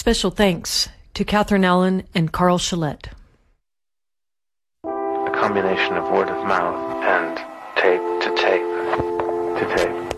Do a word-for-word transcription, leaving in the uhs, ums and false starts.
Special thanks to Catherine Allen and Carl Shillette. A combination of word of mouth and tape to tape to tape.